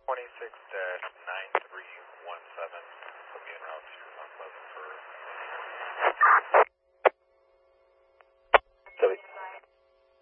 26-9317, put me en route to Mount Pleasant for